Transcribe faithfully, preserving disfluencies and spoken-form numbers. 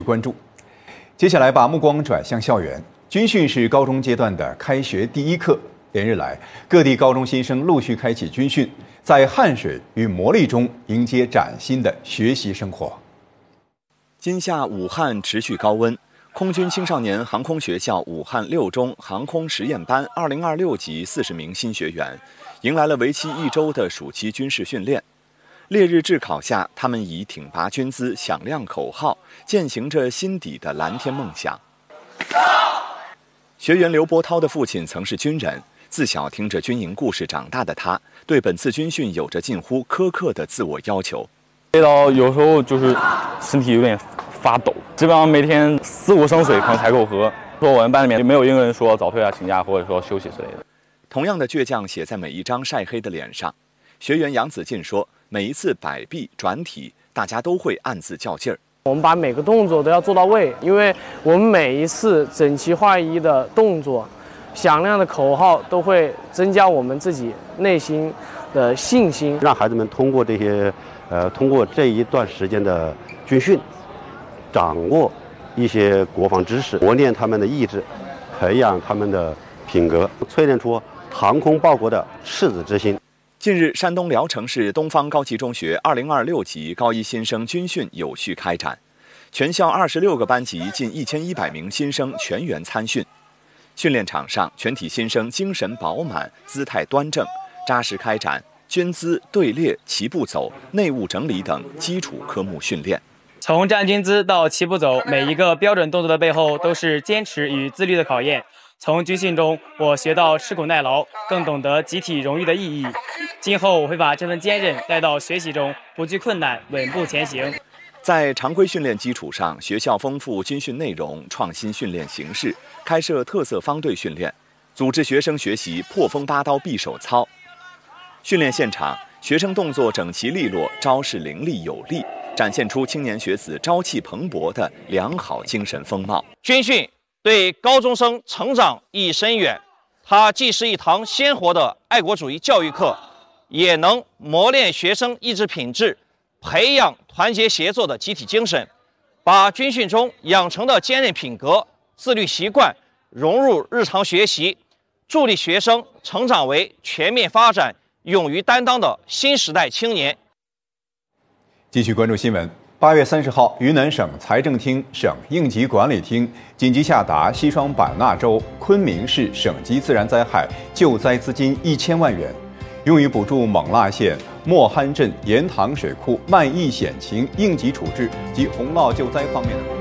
关注。接下来把目光转向校园，军训是高中阶段的开学第一课。连日来，各地高中新生陆续开启军训，在汗水与磨砺中迎接崭新的学习生活。 今夏武汉持续高温，空军青少年航空学校武汉六中航空实验班二零二六级四十名新学员，迎来了为期一周的暑期军事训练。烈日炙烤下，他们以挺拔军姿、响亮口号，践行着心底的蓝天梦想。学员刘波涛的父亲曾是军人，自小听着军营故事长大的他，对本次军训有着近乎苛刻的自我要求。 累到有时候就是身体有点发抖，基本上每天四五升水可能才够喝。说我们班里面没有一个人说早退啊、请假或者说休息之类的。 同样的倔强写在每一张晒黑的脸上。学员杨子进说，每一次摆臂转体，大家都会暗自较劲儿。 我们把每个动作都要做到位，因为我们每一次整齐划一的动作、响亮的口号，都会增加我们自己内心的信心， 让孩子们通过这些，呃，通过这一段时间的军训，掌握一些国防知识，磨练他们的意志，培养他们的品格，淬炼出航空报国的赤子之心。 近日，山东聊城市东方高级中学二零二六级高一新生军训有序开展，全校二十六个班级近一千一百名新生全员参训。训练场上，全体新生精神饱满，姿态端正，扎实开展军姿、队列、齐步走、内务整理等基础科目训练。 从站军姿到齐步走，每一个标准动作的背后都是坚持与自律的考验。从军训中，我学到吃苦耐劳，更懂得集体荣誉的意义。今后我会把这份坚韧带到学习中，不惧困难，稳步前行。 在常规训练基础上，学校丰富军训内容，创新训练形式，开设特色方队训练，组织学生学习破风八刀匕首操。训练现场，学生动作整齐利落，招式凌厉有力，展现出青年学子朝气蓬勃的良好精神风貌。 军训对高中生成长意义深远，它既是一堂鲜活的爱国主义教育课，也能磨练学生意志品质，培养团结协作的集体精神，把军训中养成的坚韧品格、自律习惯融入日常学习，助力学生成长为全面发展、勇于担当的新时代青年。 继续关注新闻。八月三十号，云南省财政厅、省应急管理厅紧急下达西双版纳州昆明市省级自然灾害救灾资金一千万元，用于补助勐腊县莫憨镇盐塘水库漫溢险情应急处置及洪涝救灾方面的工作。